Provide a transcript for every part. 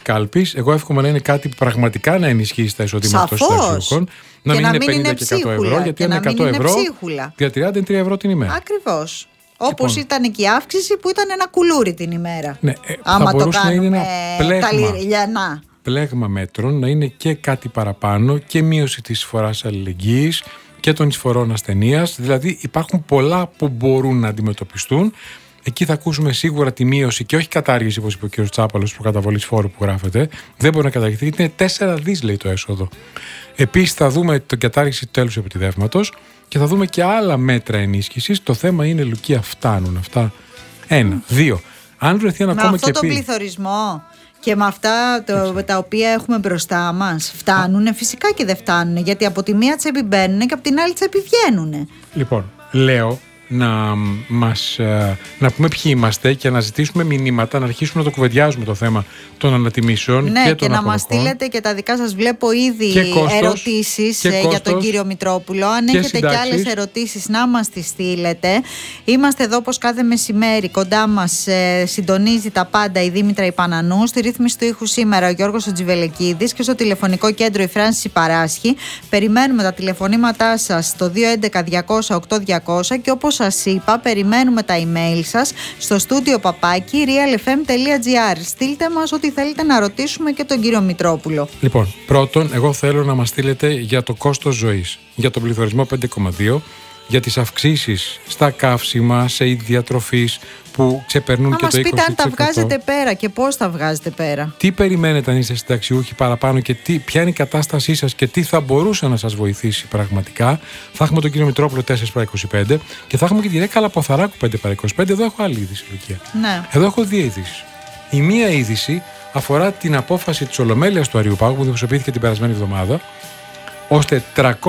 της κάλπης. Εγώ εύχομαι να είναι κάτι που πραγματικά να ενισχύσει τα εισοδήματα των συνταξιούχων. Να μην είναι 50 και 100 ευρώ, γιατί είναι 100 ευρώ. Για 30 είναι 3 ευρώ την ημέρα. Ακριβώς. Όπως ήταν και η αύξηση που ήταν ένα κουλούρι την ημέρα. Ναι, άμα θα μπορούσε να είναι ένα πλέγμα μέτρων, να είναι και κάτι παραπάνω και μείωση της εισφοράς αλληλεγγύης και των εισφορών ασθενείας. Δηλαδή υπάρχουν πολλά που μπορούν να αντιμετωπιστούν. Εκεί θα ακούσουμε σίγουρα τη μείωση και όχι κατάργηση, όπως είπε ο κ. Τσάπαλος, προκαταβολής φόρου που γράφεται. Δεν μπορεί να καταργηθεί, γιατί είναι 4 δις, λέει, το έσοδο. Επίσης θα δούμε την κατάργηση του τέλους επιτιδεύματος και θα δούμε και άλλα μέτρα ενίσχυσης. Το θέμα είναι, Λουκία, φτάνουν αυτά? 1, 2. Αν βρεθεί ένα κόμμα και τον πληθωρισμό και με αυτά τα οποία έχουμε μπροστά μας, φτάνουνε? Φυσικά και δεν φτάνουνε, γιατί από τη μία τσέπη μπαίνουνε και από την άλλη τσέπη βγαίνουνε. Λοιπόν, λέω να πούμε ποιοι είμαστε και να ζητήσουμε μηνύματα, να αρχίσουμε να το κουβεντιάζουμε το θέμα των ανατιμήσεων. Ναι, και να μας στείλετε και τα δικά σας. Βλέπω ήδη ερωτήσεις για τον κύριο Μητρόπουλο. Αν έχετε και άλλες ερωτήσεις, να μας τις στείλετε. Είμαστε εδώ όπως κάθε μεσημέρι. Κοντά μας συντονίζει τα πάντα η Δήμητρα Ιπανανού. Στη ρύθμιση του ήχου σήμερα ο Γιώργος Τζιβελεκίδης και στο τηλεφωνικό κέντρο η Φράνση Παράσχη. Περιμένουμε τα τηλεφωνήματά σας στο 211-200-8200 και όπως σας είπα, περιμένουμε τα email σας στο studio@realfm.gr. Στείλτε μας ό,τι θέλετε να ρωτήσουμε και τον κύριο Μητρόπουλο. Λοιπόν, πρώτον, εγώ θέλω να μας στείλετε για το κόστος ζωής, για τον πληθωρισμό 5,2, για τις αυξήσεις στα καύσιμα, σε είδη διατροφής που ξεπερνούν και το 20%. Να μας πείτε αν τα βγάζετε πέρα και πώς τα βγάζετε πέρα. Τι περιμένετε αν είστε συνταξιούχοι παραπάνω και ποια είναι η κατάστασή σας και τι θα μπορούσε να σας βοηθήσει πραγματικά. Θα έχουμε τον κύριο Μητρόπουλο 4x25 και θα έχουμε και τη Ρέκα Λαποθαράκου 5x25. Εδώ έχω άλλη είδηση, Λουκία. Ναι. Εδώ έχω 2 ειδήσεις. Η μία είδηση αφορά την απόφαση της Ολομέλειας του Αριουπάγου που δημοσιοποιήθηκε την περασμένη εβδομάδα, ώστε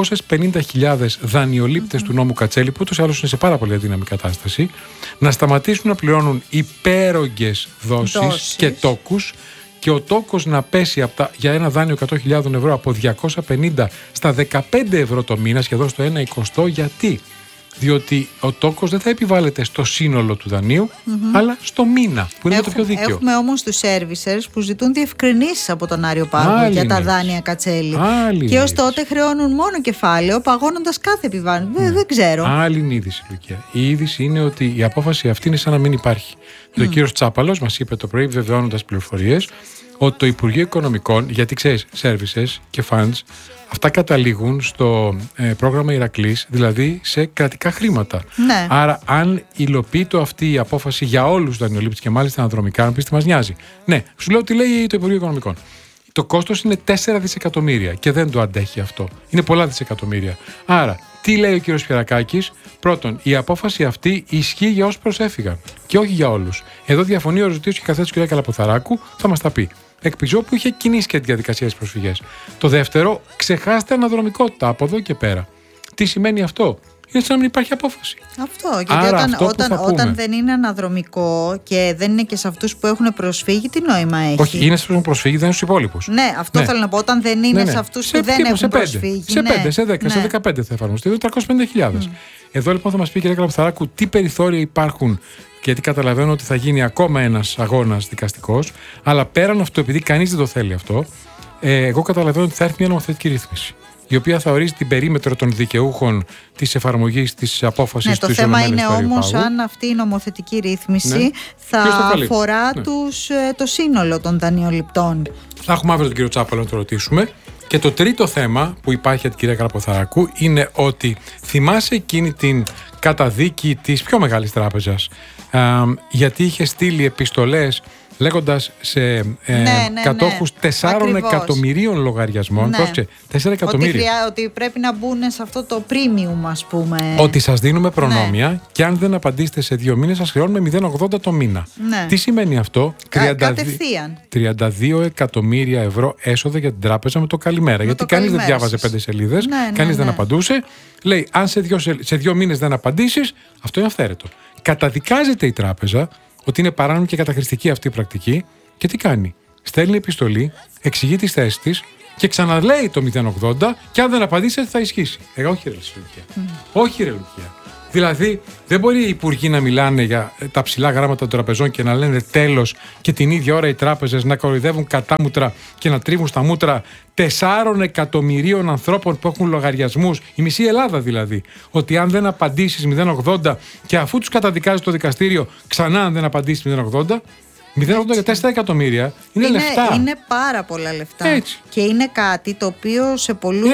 350.000 δανειολήπτες του νόμου Κατσέλη, που ούτως ή άλλως είναι σε πάρα πολύ αδύναμη κατάσταση, να σταματήσουν να πληρώνουν υπέρογγες δόσεις και τόκους και ο τόκος να πέσει για ένα δάνειο 100.000 ευρώ από 250 στα 15 ευρώ το μήνα, σχεδόν στο 1/20. Γιατί? Διότι ο τόκος δεν θα επιβάλλεται στο σύνολο του δανείου, αλλά στο μήνα, που είναι το πιο δίκαιο. Έχουμε όμως τους servicers που ζητούν διευκρινήσεις από τον Άριο Πάγο για τα δάνεια Κατσέλη. Και ως τότε χρεώνουν μόνο κεφάλαιο, παγώνοντας κάθε επιβάλλον. Δεν ξέρω. Άλλη είναι η είδηση, Λουκία. Η είδηση είναι ότι η απόφαση αυτή είναι σαν να μην υπάρχει. Ο κύριος Τσάπαλος μας είπε το πρωί, βεβαιώνοντας πληροφορίες, ότι το Υπουργείο Οικονομικών, γιατί ξέρεις, services και funds, αυτά καταλήγουν στο πρόγραμμα Ηρακλής, δηλαδή σε κρατικά χρήματα. Ναι. Άρα, αν υλοποιείται αυτή η απόφαση για όλους τους δανειολήπτες και μάλιστα αναδρομικά, αν πεις τι μας νοιάζει. Ναι, σου λέω τι λέει το Υπουργείο Οικονομικών. Το κόστος είναι 4 δισεκατομμύρια και δεν το αντέχει αυτό. Είναι πολλά δισεκατομμύρια. Άρα, τι λέει ο κύριος Πιερακάκης? Πρώτον, η απόφαση αυτή ισχύει για όσους προσέφυγαν και όχι για όλους. Εδώ διαφωνεί ο οριζοντής και καθέτης του κ. Καλαποθαράκου, θα μας τα πει. Εκπιζώ που είχε κινήσει και τη διαδικασία της προσφυγές. Το δεύτερο, ξεχάστε αναδρομικότητα από εδώ και πέρα. Τι σημαίνει αυτό? Είναι σαν να μην υπάρχει απόφαση. Αυτό. Γιατί όταν δεν είναι αναδρομικό και δεν είναι και σε αυτούς που έχουν προσφύγει, τι νόημα έχει? Όχι, είναι σε αυτούς που έχουν προσφύγει, δεν είναι στους υπόλοιπους. Ναι, αυτό θέλω να πω. Όταν δεν είναι σε αυτούς που δεν έχουν προσφύγει. Σε 5, σε 10, σε 15 θα εφαρμοστεί. Εδώ 350.000. Εδώ λοιπόν θα μας πει η κυρία Καλαποθαράκου τι περιθώρια υπάρχουν, γιατί καταλαβαίνω ότι θα γίνει ακόμα ένας αγώνας δικαστικός. Αλλά πέραν αυτό, επειδή κανείς δεν το θέλει αυτό, εγώ καταλαβαίνω ότι θα έρθει μια νομοθετική ρύθμιση, η οποία θα ορίζει την περίμετρο των δικαιούχων της εφαρμογής της απόφασης του Ισολογημένου Αριουπάγου. Το θέμα είναι όμως αν αυτή η νομοθετική ρύθμιση θα αφορά το σύνολο των δανειοληπτών. Θα έχουμε αύριο τον κύριο Τσάπαλο να το ρωτήσουμε. Και το τρίτο θέμα που υπάρχει για την κυρία Καλαποθαράκου είναι ότι θυμάσαι εκείνη την καταδίκη της πιο μεγάλης τράπεζας, γιατί είχε στείλει επιστολές λέγοντας σε κατόχους 4 εκατομμυρίων λογαριασμών. 4 εκατομμύρια. Ότι πρέπει να μπουν σε αυτό το premium, ας πούμε. Ότι σας δίνουμε προνόμια και αν δεν απαντήσετε σε 2 μήνες σας χρεώνουμε 0,80 το μήνα. Ναι. Τι σημαίνει αυτό? Κατευθείαν. 32 εκατομμύρια ευρώ έσοδα για την τράπεζα με το καλημέρα. Γιατί κανείς δεν διάβαζε 5 σελίδες, κανείς δεν απαντούσε. Λέει, αν σε 2 μήνες δεν απαντήσεις, αυτό είναι αυθαίρετο. Καταδικάζεται η τράπεζα ότι είναι παράνομη και καταχρηστική αυτή η πρακτική και τι κάνει? Στέλνει επιστολή, εξηγεί τις θέσεις της και ξαναλέει το 0,80 και αν δεν απαντήσετε θα ισχύσει. Όχι ρε Λουκία. Όχι ρε Λουκία. Δηλαδή, δεν μπορεί οι υπουργοί να μιλάνε για τα ψηλά γράμματα των τραπεζών και να λένε τέλος και την ίδια ώρα οι τράπεζες να κοροϊδεύουν κατάμουτρα και να τρίβουν στα μούτρα 4 εκατομμυρίων ανθρώπων που έχουν λογαριασμούς, η μισή Ελλάδα δηλαδή. Ότι αν δεν απαντήσεις 0,80 και αφού τους καταδικάζει το δικαστήριο, ξανά αν δεν απαντήσεις 0,80. 0,80 για 4 εκατομμύρια είναι λεφτά. Είναι πάρα πολλά λεφτά. Έτσι. Και είναι κάτι το οποίο σε πολλούς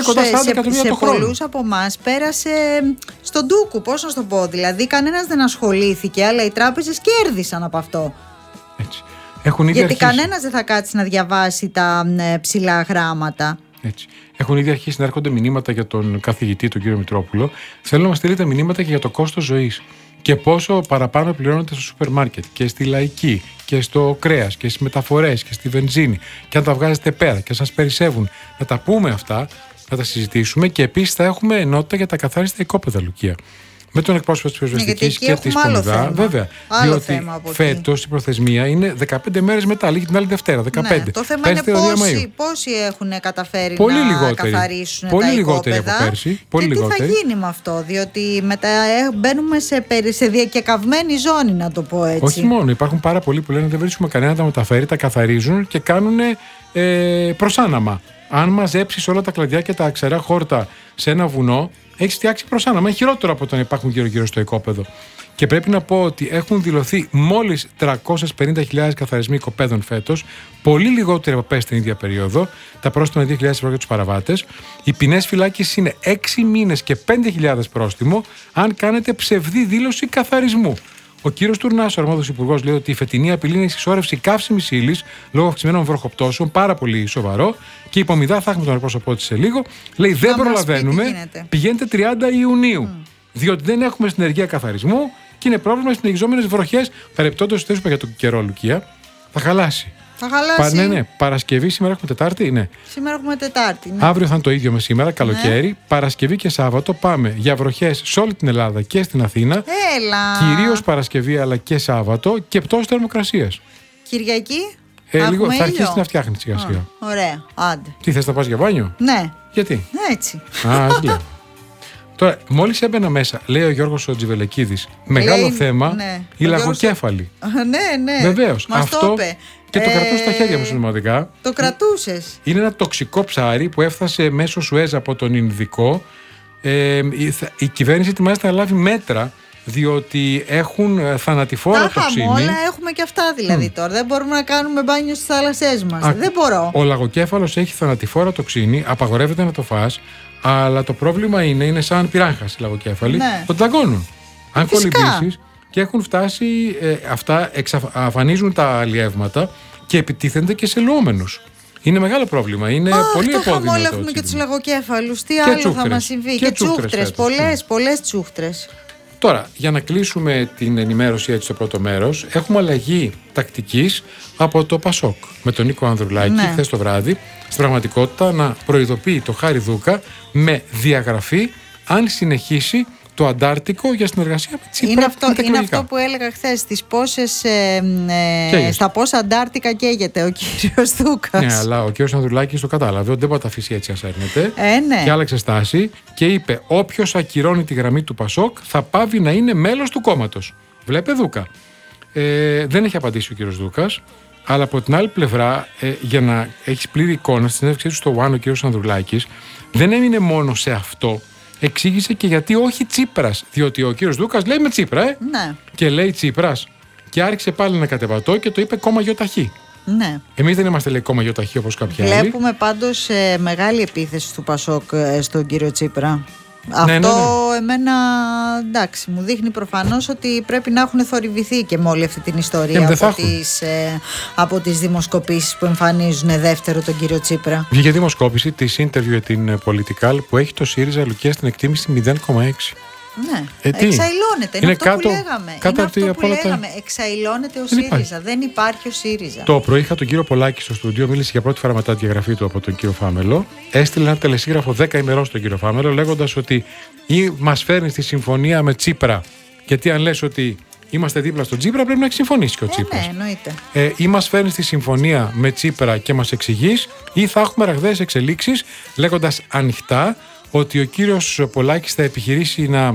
από εμάς πέρασε στον ντούκου. Πώς να σου το πω. Δηλαδή, κανένας δεν ασχολήθηκε, αλλά οι τράπεζες κέρδισαν από αυτό. Έτσι. Γιατί κανένας δεν θα κάτσει να διαβάσει τα ψηλά γράμματα. Έτσι. Έχουν ήδη αρχίσει να έρχονται μηνύματα για τον καθηγητή, τον κύριο Μητρόπουλο. Θέλω να μας στείλετε μηνύματα και για το κόστος ζωής. Και πόσο παραπάνω πληρώνεται στο σούπερ μάρκετ και στη λαϊκή και στο κρέας και στις μεταφορές και στη βενζίνη. Και αν τα βγάζετε πέρα και σας περισσεύουν. Να τα πούμε αυτά, να τα συζητήσουμε και επίσης θα έχουμε ενότητα για τα καθάριστα οικόπεδα, Λουκία. Με τον εκπρόσωπο της πυροσβεστικής και της Πονηδά, βέβαια. Διότι φέτος η προθεσμία είναι 15 μέρες μετά, λίγη την άλλη Δευτέρα. 15. Ναι, το θέμα είναι πόσοι έχουν καταφέρει να καθαρίσουν πολύ τα λιγότεροι οικόπεδα. Από πέρσι. Και τι θα γίνει με αυτό, διότι μετά μπαίνουμε σε διακεκαυμένη ζώνη, να το πω έτσι. Όχι μόνο, υπάρχουν πάρα πολλοί που λένε δεν βρίσκουμε κανένα να τα μεταφέρει, τα καθαρίζουν και κάνουν προσάναμα. Αν μαζέψεις όλα τα κλαδιά και τα αξερά χόρτα σε ένα βουνό, έχεις φτιάξει προσάναμα. Είναι χειρότερο από το να υπάρχουν γύρω-γύρω στο οικόπεδο. Και πρέπει να πω ότι έχουν δηλωθεί μόλις 350.000 καθαρισμοί οικοπαίδων φέτος, πολύ λιγότεροι από πέρσι την ίδια περίοδο. Τα πρόστιμα είναι 2.000 ευρώ για τους παραβάτες. Οι ποινές φυλάκισης είναι 6 μήνες και 5.000 πρόστιμο, αν κάνετε ψευδή δήλωση καθαρισμού. Ο κύριος Τουρνάς, ο αρμόδιος υπουργός, λέει ότι η φετινή απειλή είναι η συσσόρευση καύσιμης ύλης λόγω αυξημένων βροχοπτώσεων, πάρα πολύ σοβαρό. Και η Πομηδά, θα έχουμε τον εκπρόσωπό της σε λίγο, λέει δεν προλαβαίνουμε, πηγαίνετε 30 Ιουνίου. Διότι δεν έχουμε συνεργεία καθαρισμού και είναι πρόβλημα στις συνεχιζόμενες βροχές. Παρεπτόντως, το είπα για τον καιρό, Λουκία, θα χαλάσει. Θα χαλάσει. Ναι. Παρασκευή, σήμερα έχουμε Τετάρτη, ναι. Σήμερα έχουμε Τετάρτη. Ναι. Αύριο θα είναι το ίδιο με σήμερα, καλοκαίρι. Ναι. Παρασκευή και Σάββατο πάμε για βροχές σε όλη την Ελλάδα και στην Αθήνα. Κυρίως Παρασκευή αλλά και Σάββατο και πτώση θερμοκρασίας. Κυριακή. Λίγο θα αρχίσει να φτιάχνει σιγά-σιγά. Ωραία, άντε. Τι θες να πας για μπάνιο? Ναι. Γιατί? Έτσι. Λέω. Τώρα, μόλις έμπαινα μέσα, λέει ο Γιώργος ο Τζιβελεκίδης, μεγάλο θέμα, ναι, η λαγοκέφαλη. Ναι. Βεβαίως. Αυτό και το κρατούσα στα χέρια μου συνωματικά. Το κρατούσες. Είναι ένα τοξικό ψάρι που έφτασε μέσω Σουέζ από τον Ινδικό. Η κυβέρνηση ετοιμάζεται να λάβει μέτρα, διότι έχουν θανατηφόρα τοξίνη. Όλα έχουμε και αυτά δηλαδή τώρα. Δεν μπορούμε να κάνουμε μπάνιο στις θάλασσές μας. Δεν μπορώ. Ο λαγοκέφαλος έχει θανατηφόρα τοξίνη, απαγορεύεται να το φας. Αλλά το πρόβλημα είναι σαν πυράγχας η λαγοκέφαλη, ναι, ότι δαγκώνουν. Αν κολυμπήσεις και έχουν φτάσει, αυτά αφανίζουν τα αλλιεύματα και επιτίθενται και σε λουόμενους. Είναι μεγάλο πρόβλημα. Είναι πολύ επώδυνο. Όλα έχουμε και τους λαγοκέφαλους. Τι άλλο τσούχτρες, θα μας συμβεί? Και τσούχτρες. Πολλές τσούχτρες. Τώρα, για να κλείσουμε την ενημέρωση έτσι στο πρώτο μέρος, έχουμε αλλαγή τακτικής από το Πασόκ με τον Νίκο Ανδρουλάκη χθες το βράδυ. Στην πραγματικότητα να προειδοποιεί το Χάρη Δούκα με διαγραφή αν συνεχίσει το Αντάρτικο για συνεργασία με Τσίπρα. Είναι αυτό που έλεγα χθες, στα πόσα Αντάρτικα καίγεται ο κύριος Δούκας. Ναι, αλλά ο κύριος Ανδρουλάκης το κατάλαβε ότι δεν μπορεί να τα αφήσει έτσι ασέρνεται. Ναι. Και άλλαξε στάση και είπε: όποιος ακυρώνει τη γραμμή του Πασόκ θα πάβει να είναι μέλος του κόμματος. Βλέπε Δούκα. Δεν έχει απαντήσει ο κύριος Δούκας. Αλλά από την άλλη πλευρά, για να έχεις πλήρη εικόνα, στην συνέντευξή του στο One ο κύριος Ανδρουλάκης δεν έμεινε μόνο σε αυτό. Εξήγησε και γιατί όχι Τσίπρας. Διότι ο κύριος Δούκας λέει με Τσίπρα, Ναι. Και λέει Τσίπρας. Και άρχισε πάλι να κατεβατώ και το είπε κόμμα γιοταχή. Ναι. Εμείς δεν είμαστε, λέει, κόμμα γιοταχή όπως κάποιοι άλλοι. Βλέπουμε πάντως μεγάλη επίθεση του Πασόκ στον κύριο Τσίπρα. Αυτό εμένα, εντάξει, μου δείχνει προφανώς ότι πρέπει να έχουν θορυβηθεί και με όλη αυτή την ιστορία από τις δημοσκοπήσεις που εμφανίζουν δεύτερο τον κύριο Τσίπρα. Βγήκε δημοσκόπηση της interview για την Political που έχει το ΣΥΡΙΖΑ, Λουκία, στην εκτίμηση 0,6. Ναι, εξαϊλώνεται. Είναι αυτό που λέγαμε. Εξαϊλώνεται ο ΣΥΡΙΖΑ. Δεν υπάρχει ο ΣΥΡΙΖΑ. Το πρωί είχα τον κύριο Πολάκη στο στούντιο, μίλησε για πρώτη φορά μετά τη διαγραφή του από τον κύριο Φάμελο. Έστειλε ένα τελεσίγραφο 10 ημερών στον κύριο Φάμελο, λέγοντας ότι ή μας φέρνει στη συμφωνία με Τσίπρα, γιατί αν λες ότι είμαστε δίπλα στον Τσίπρα, πρέπει να συμφωνήσει και ο Τσίπρας. Ναι, εννοείται. Ή μας φέρνει στη συμφωνία με Τσίπρα και μας εξηγείς, ή θα έχουμε ραγδαίες εξελίξεις, λέγοντας ανοιχτά ότι ο κύριος Πολάκης θα επιχειρήσει να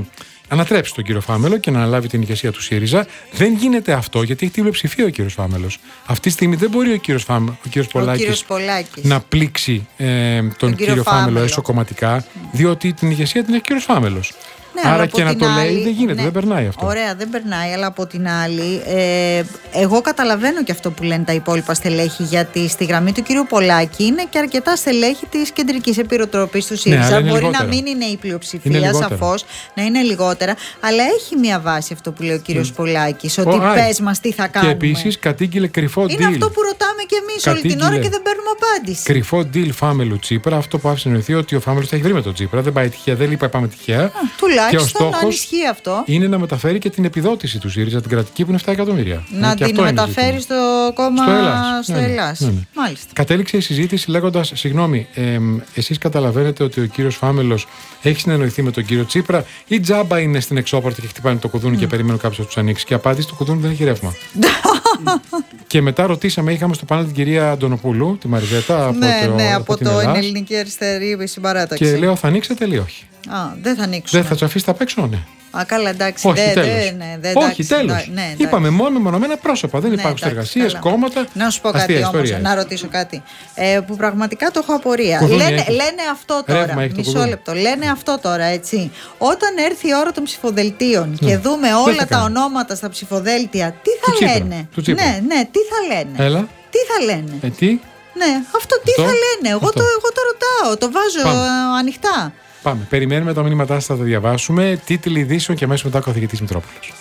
ανατρέψει τον κύριο Φάμελο και να αναλάβει την ηγεσία του ΣΥΡΙΖΑ. Δεν γίνεται αυτό γιατί έχει την πλειοψηφία ο κύριος Φάμελος. Αυτή τη στιγμή δεν μπορεί ο κύριος Πολάκης να πλήξει τον κύριο Φάμελο εσωκομματικά, διότι την ηγεσία την έχει ο κύριος Φάμελος. Ναι, άρα και να το λέει δεν γίνεται, δεν περνάει αυτό. Ωραία, δεν περνάει, αλλά από την άλλη, εγώ καταλαβαίνω και αυτό που λένε τα υπόλοιπα στελέχη, γιατί στη γραμμή του κύριου Πολάκη είναι και αρκετά στελέχη της Κεντρικής Επιτροπής του ΣΥΡΙΖΑ. Μπορεί να μην είναι η πλειοψηφία, σαφώς, να είναι λιγότερα, αλλά έχει μια βάση αυτό που λέει ο κύριος Πολάκης, ότι πες μας τι θα κάνουμε. Και επίσης κατήγγειλε κρυφό deal. Είναι αυτό που ρωτάμε κι εμείς όλη την ώρα και δεν παίρνουμε απάντηση. Κρυφό deal Φάμελου Τσίπρα, αυτό που άφησε εννοηθεί ότι ο Φάμελος θα έχει βρει με τον Τσίπρα. Δεν πάει τυχαία, δεν είπα πάμε τυχαία. Και ο στόχος είναι να μεταφέρει και την επιδότηση του ΣΥΡΙΖΑ, την κρατική που είναι 7 εκατομμύρια. Να την μεταφέρει στο κόμμα στο Ελλάς. Μάλιστα. Κατέληξε η συζήτηση λέγοντας, συγγνώμη, εσείς καταλαβαίνετε ότι ο κύριος Φάμελος έχει συνεννοηθεί με τον κύριο Τσίπρα ή τζάμπα είναι στην εξώπορτα και χτυπάνε το κουδούνι και περιμένουν κάποιος να τους ανοίξει? Και απάντηση: το κουδούνι δεν έχει ρεύμα. Και μετά ρωτήσαμε, είχαμε στο πάνελ την κυρία Αντωνοπούλου, τη Μαριζέτα, από το Ελληνική Αριστερή Συμπαράταξη. Και λέω, θα ανοίξετε ή όχι? Δεν θα ανοίξουμε. Δεν θα του αφήσετε απ' έξω, ναι? Καλά, εντάξει. Όχι, τέλος. Είπαμε μόνο μεμονωμένα πρόσωπα. Δεν υπάρχουν συνεργασίες, κόμματα. Να σου πω κάτι όμως, να ρωτήσω κάτι. Που πραγματικά το έχω απορία. Λένε αυτό τώρα. Μισό λεπτό. Λένε αυτό τώρα, έτσι. Όταν έρθει η ώρα των ψηφοδελτίων και δούμε όλα τα ονόματα στα ψηφοδέλτια, τι θα λένε? Ναι, τι θα λένε? Έλα. Τι θα λένε? Τι? Ναι, αυτό τι θα λένε? Εγώ το ρωτάω. Το βάζω ανοιχτά. Πάμε. Περιμένουμε τα μηνύματά σας, θα τα διαβάσουμε. Τίτλοι ειδήσεων και αμέσως μετά ο καθηγητής Μητρόπουλος.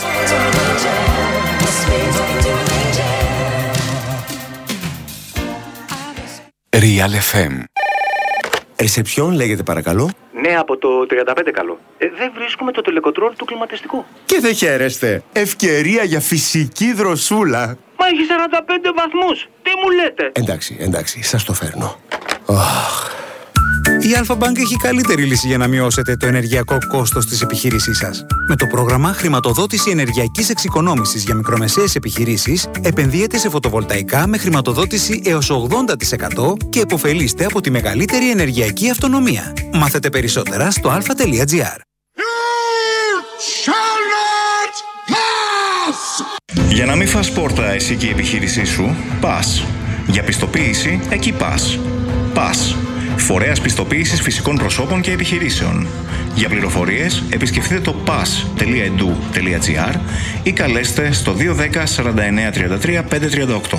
Real FM. Ρεσεψιόν λέγεται παρακαλώ. Ναι, από το 35 καλό. Δεν βρίσκουμε το τελεκοτρόλ του κλιματιστικού. Και δεν χαίρεστε. Ευκαιρία για φυσική δροσούλα. Μα έχει 45 βαθμούς. Τι μου λέτε? Εντάξει, σας το φέρνω. Η Alpha Bank έχει καλύτερη λύση για να μειώσετε το ενεργειακό κόστος της επιχείρησής σας. Με το πρόγραμμα Χρηματοδότηση Ενεργειακής Εξοικονόμησης για μικρομεσαίες επιχειρήσεις, επενδύετε σε φωτοβολταϊκά με χρηματοδότηση έως 80% και επωφελείστε από τη μεγαλύτερη ενεργειακή αυτονομία. Μάθετε περισσότερα στο alpha.gr. Για να μην φας πόρτα εσύ και η επιχείρησή σου, πας. Για πιστοποίηση, εκεί πας. Πας. Φορέας πιστοποίησης φυσικών προσώπων και επιχειρήσεων. Για πληροφορίες, επισκεφτείτε το pas.edu.gr ή καλέστε στο 210 49 33 538.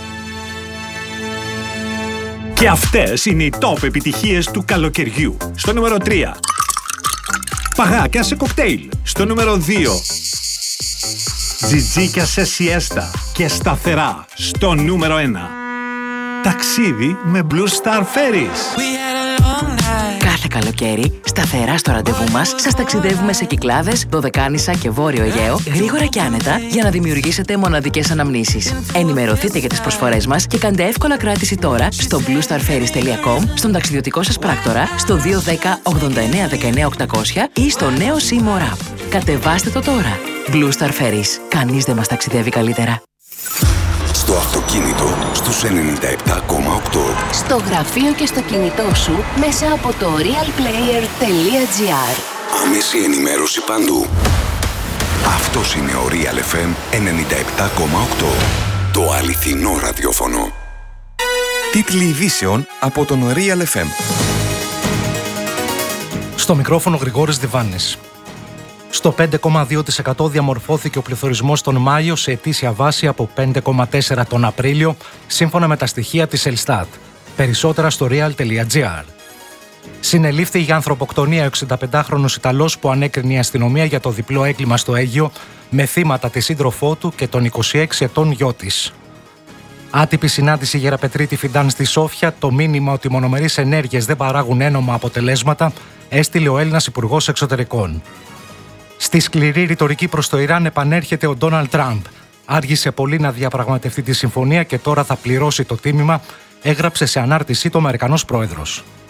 Και αυτές είναι οι top επιτυχίες του καλοκαιριού. Στο νούμερο 3. Παγάκια σε κοκτέιλ. Στο νούμερο 2. Τζιτζίκια σε σιέστα και σταθερά. Στο νούμερο 1. Ταξίδι με Blue Star Ferries. Κάθε καλοκαίρι, σταθερά στο ραντεβού μας, σας ταξιδεύουμε σε Κυκλάδες, Δωδεκάνησα και Βόρειο Αιγαίο, γρήγορα και άνετα, για να δημιουργήσετε μοναδικές αναμνήσεις. Ενημερωθείτε για τις προσφορές μας και κάντε εύκολα κράτηση τώρα στο bluestarferries.com, στον ταξιδιωτικό σας πράκτορα, στο 210 89 19 800 ή στο νέο Seymour App. Κατεβάστε το τώρα. Blue Star Ferries. Κανείς δεν μας ταξιδεύει καλύτερα. Στο αυτοκίνητο, στους 97,8. Στο γραφείο και στο κινητό σου, μέσα από το realplayer.gr. Άμεση ενημέρωση παντού. Αυτός είναι ο Real FM 97,8. Το αληθινό ραδιόφωνο. Τίτλοι ειδήσεων από τον Real FM. Στο μικρόφωνο Γρηγόρης Διβάνης. Στο 5,2% διαμορφώθηκε ο πληθωρισμός τον Μάιο σε ετήσια βάση από 5,4% τον Απρίλιο, σύμφωνα με τα στοιχεία της Ελστάτ. Περισσότερα στο real.gr. Συνελήφθη για ανθρωποκτονία ο 65χρονος Ιταλός που ανέκρινε η αστυνομία για το διπλό έγκλημα στο Αίγυο, με θύματα τη σύντροφό του και τον 26 ετών γιο της. Άτυπη συνάντηση Γεραπετρίτη Φιντάν στη Σόφια, το μήνυμα ότι οι μονομερείς ενέργειες δεν παράγουν ένομα αποτελέσματα, έστειλε ο Έλληνας Υπουργός Εξωτερικών. Στη σκληρή ρητορική προς το Ιράν επανέρχεται ο Ντόναλντ Τραμπ. Άργησε πολύ να διαπραγματευτεί τη συμφωνία και τώρα θα πληρώσει το τίμημα, έγραψε σε ανάρτησή του ο Αμερικανός πρόεδρος.